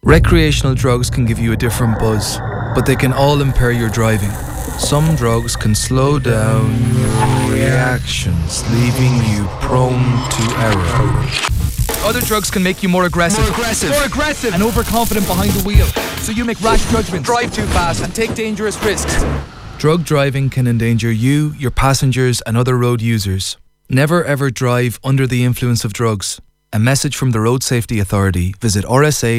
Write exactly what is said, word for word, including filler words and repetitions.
Recreational drugs can give you a different buzz, but they can all impair your driving. Some drugs can slow down your reactions, leaving you prone to error. Other drugs can make you more aggressive. More aggressive. More aggressive. And overconfident behind the wheel. So you make rash judgments, Drive too fast and take dangerous risks. Drug driving can endanger you, your passengers, and other road users. Never ever drive under the influence of drugs. A message from the Road Safety Authority. Visit R S A